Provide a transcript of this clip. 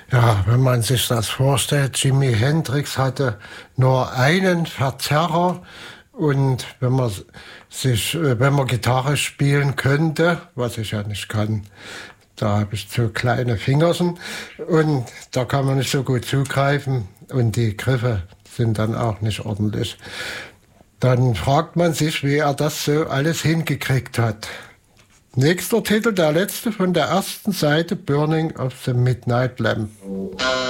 Ja, wenn man sich das vorstellt, Jimi Hendrix hatte nur einen Verzerrer und wenn man Gitarre spielen könnte, was ich ja nicht kann, da habe ich zu kleine Fingerchen und da kann man nicht so gut zugreifen und die Griffe sind dann auch nicht ordentlich. Dann fragt man sich, wie er das so alles hingekriegt hat. Nächster Titel, der letzte von der ersten Seite, Burning of the Midnight Lamp.